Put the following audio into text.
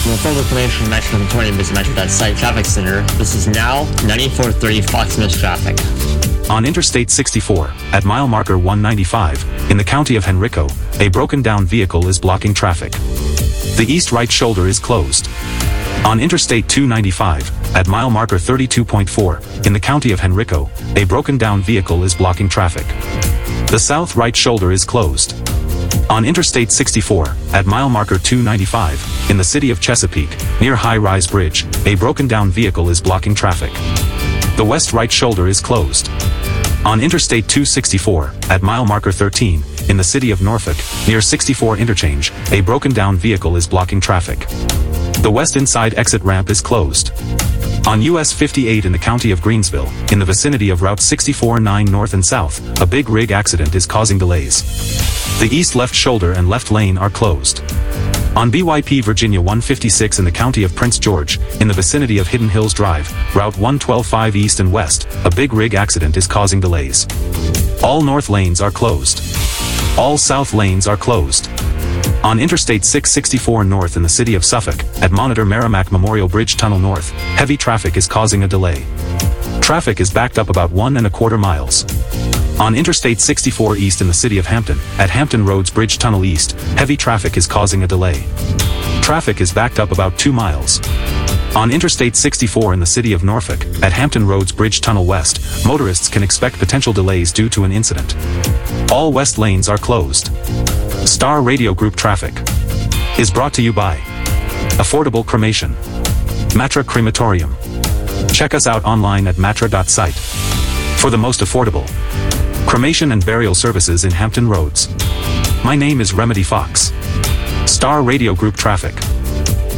From the full information from Metro 20 visit Metro.site Traffic Center, this is now 9430 Fox News traffic. On Interstate 64, at mile marker 195, in the county of Henrico, a broken-down vehicle is blocking traffic. The east right shoulder is closed. On Interstate 295, at mile marker 32.4, in the county of Henrico, a broken-down vehicle is blocking traffic. The south right shoulder is closed. On Interstate 64, at mile marker 295, in the city of Chesapeake, near High Rise Bridge, a broken-down vehicle is blocking traffic. The west right shoulder is closed. On Interstate 264, at mile marker 13, in the city of Norfolk, near 64 Interchange, a broken-down vehicle is blocking traffic. The west inside exit ramp is closed. On US 58 in the county of Greensville, in the vicinity of Route 64-9 north and south, a big rig accident is causing delays. The east left shoulder and left lane are closed. On BYP Virginia 156 in the county of Prince George, in the vicinity of Hidden Hills Drive, Route 112-5 east and west, a big rig accident is causing delays. All north lanes are closed. All south lanes are closed. On Interstate 664 north in the city of Suffolk, at Monitor Merrimack Memorial Bridge Tunnel North, heavy traffic is causing a delay. Traffic is backed up about 1¼ miles. On Interstate 64 east in the city of Hampton, at Hampton Roads Bridge Tunnel East, heavy traffic is causing a delay. Traffic is backed up about 2 miles. On Interstate 64 in the city of Norfolk, at Hampton Roads Bridge Tunnel West, motorists can expect potential delays due to an incident. All west lanes are closed. Star Radio Group traffic is brought to you by Affordable Cremation, Matra Crematorium. Check us out online at matra.site for the most affordable cremation and burial services in Hampton Roads. My name is Remedy Fox. Star Radio Group traffic.